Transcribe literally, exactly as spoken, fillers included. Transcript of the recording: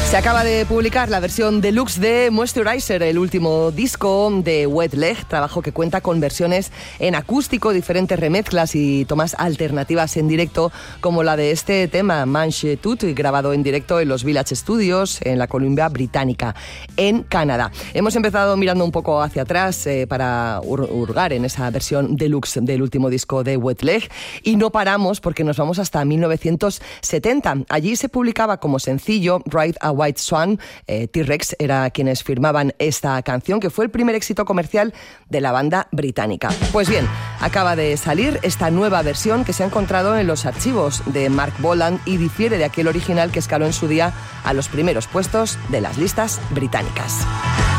Se acaba de publicar la versión deluxe de Moisturizer, el último disco de Wet Leg, trabajo que cuenta con versiones en acústico, diferentes remezclas y tomas alternativas en directo, como la de este tema, Manche Tout, grabado en directo en los Village Studios, en la Columbia Británica, en Canadá. Hemos empezado mirando un poco hacia atrás eh, para hur- hurgar en esa versión deluxe del último disco de Wet Leg, y no paramos porque nos vamos hasta mil novecientos setenta. Allí se publicaba como sencillo Ride a White Swan. eh, T-Rex era quienes firmaban esta canción, que fue el primer éxito comercial de la banda británica. Pues bien, acaba de salir esta nueva versión que se ha encontrado en los archivos de Mark Bolan y difiere de aquel original que escaló en su día a los primeros puestos de las listas británicas.